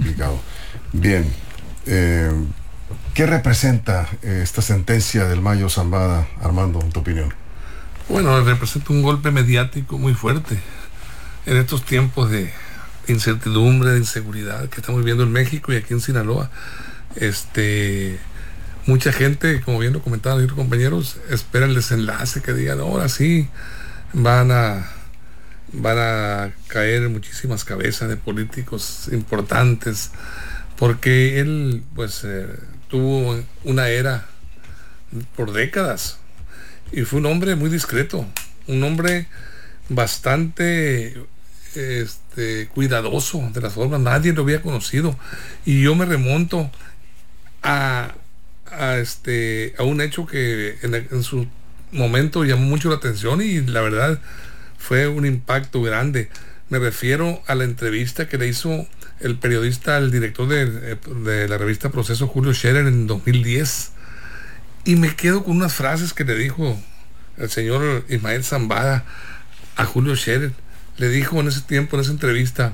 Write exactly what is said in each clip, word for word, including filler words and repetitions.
complicado. Bien, eh, ¿qué representa eh, esta sentencia del Mayo Zambada, Armando, en tu opinión? Bueno, representa un golpe mediático muy fuerte en estos tiempos de incertidumbre, de inseguridad que estamos viviendo en México y aquí en Sinaloa. Este, mucha gente, como bien lo comentaban los compañeros, espera el desenlace, que digan, ahora sí, van a, van a caer muchísimas cabezas de políticos importantes, porque él, pues, eh, tuvo una era por décadas y fue un hombre muy discreto, un hombre bastante este, cuidadoso de las formas, nadie lo había conocido, y yo me remonto a, a, este, a un hecho que en, en su momento llamó mucho la atención y la verdad fue un impacto grande. Me refiero a la entrevista que le hizo el periodista, el director de, de la revista Proceso, Julio Scherer, en dos mil diez, y me quedo con unas frases que le dijo el señor Ismael Zambada a Julio Scherer. Le dijo en ese tiempo, en esa entrevista: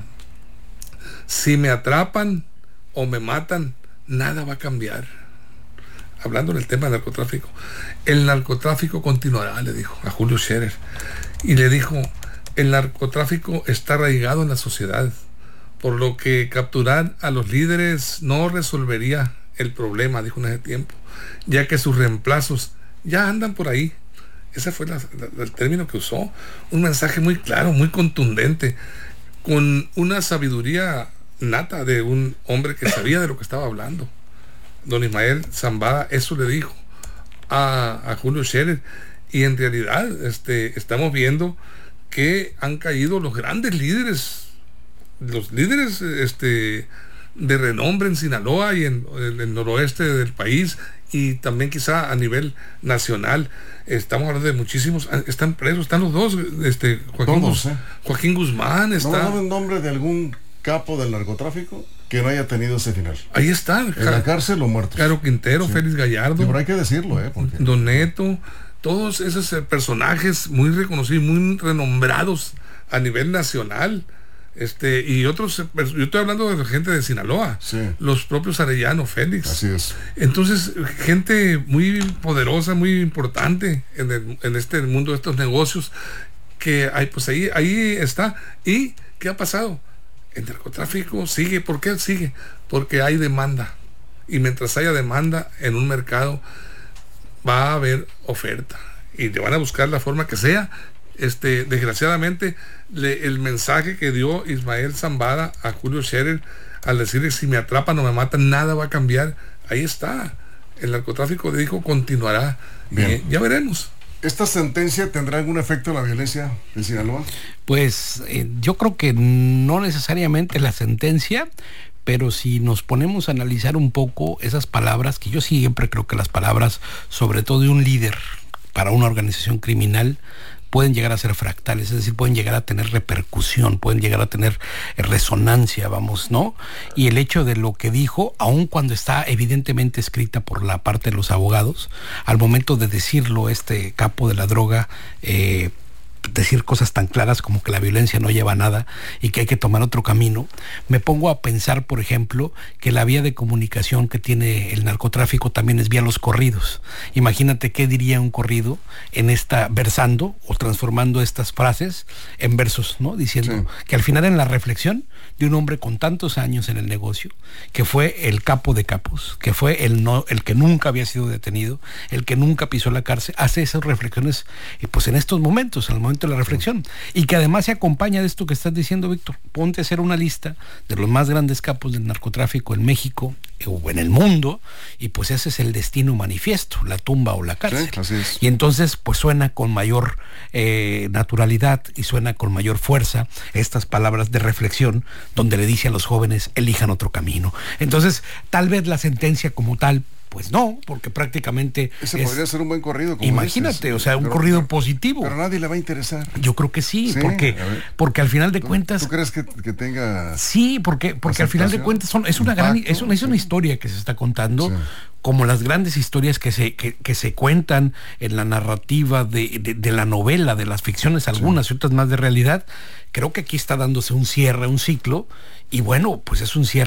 si me atrapan o me matan, nada va a cambiar. Hablando del tema del narcotráfico, el narcotráfico continuará, le dijo a Julio Scherer. Y le dijo: el narcotráfico está arraigado en la sociedad, por lo que capturar a los líderes no resolvería el problema, dijo en ese tiempo, ya que sus reemplazos ya andan por ahí. Ese fue la, la, el término que usó. Un mensaje muy claro, muy contundente, con una sabiduría nata de un hombre que sabía de lo que estaba hablando. Don Ismael Zambada eso le dijo a, a Julio Scherer, y en realidad este, estamos viendo que han caído los grandes líderes, los líderes este, de renombre en Sinaloa y en, en el noroeste del país, y también quizá a nivel nacional. Estamos hablando de muchísimos, están presos, están los dos, este, Joaquín, Todos, ¿eh? Joaquín Guzmán está. ¿No saben nombre de algún capo del narcotráfico que no haya tenido ese final? Ahí está. En la cárcel o muertos. Caro Quintero, sí. Félix Gallardo. Sí, pero hay que decirlo, ¿eh? Porque... Don Neto, todos esos eh, personajes muy reconocidos, muy renombrados a nivel nacional. Este, y otros, yo estoy hablando de gente de Sinaloa, sí. Los propios Arellano, Félix. Así es. Entonces, gente muy poderosa, muy importante en, el, en este mundo de estos negocios, que hay, pues ahí, ahí está. ¿Y qué ha pasado? El narcotráfico sigue. ¿Por qué sigue? Porque hay demanda. Y mientras haya demanda en un mercado, va a haber oferta. Y le van a buscar la forma que sea. Este, desgraciadamente, le, el mensaje que dio Ismael Zambada a Julio Scherer al decirle: si me atrapan o me matan, nada va a cambiar. Ahí está. El narcotráfico, dijo, continuará. Bien. Y ya veremos. ¿Esta sentencia tendrá algún efecto en la violencia de Sinaloa? Pues eh, yo creo que no necesariamente la sentencia, pero si nos ponemos a analizar un poco esas palabras, que yo siempre creo que las palabras, sobre todo de un líder para una organización criminal, pueden llegar a ser fractales, es decir, pueden llegar a tener repercusión, pueden llegar a tener resonancia, vamos, ¿no? Y el hecho de lo que dijo, aun cuando está evidentemente escrita por la parte de los abogados, al momento de decirlo este capo de la droga, eh, decir cosas tan claras como que la violencia no lleva a nada y que hay que tomar otro camino, me pongo a pensar, por ejemplo, que la vía de comunicación que tiene el narcotráfico también es vía los corridos. Imagínate qué diría un corrido en esta, versando o transformando estas frases en versos, ¿no? Diciendo sí. que al final, en la reflexión de un hombre con tantos años en el negocio, que fue el capo de capos, que fue el no, el que nunca había sido detenido, el que nunca pisó la cárcel, hace esas reflexiones, y pues en estos momentos, en el momento de la reflexión, y que además se acompaña de esto que estás diciendo, Víctor. Ponte a hacer una lista de los más grandes capos del narcotráfico en México o en el mundo, y pues ese es el destino manifiesto, la tumba o la cárcel. Sí, así es. Y entonces pues suena con mayor eh, naturalidad y suena con mayor fuerza estas palabras de reflexión, donde le dice a los jóvenes: elijan otro camino. Entonces, tal vez la sentencia como tal, pues no, porque prácticamente... Ese es, podría ser un buen corrido, como imagínate, dices, o sea, un pero, corrido pero, positivo. Pero a nadie le va a interesar. Yo creo que sí, sí porque, porque al final de ¿Tú, cuentas... ¿Tú crees que, que tenga... Sí, porque, porque al final de cuentas son, es una impacto, gran, es una, es una sí. historia que se está contando, sí. como las grandes historias que se, que, que se cuentan en la narrativa de, de, de la novela, de las ficciones, algunas sí. y otras más de realidad. Creo que aquí está dándose un cierre, un ciclo, y bueno, pues es un cierre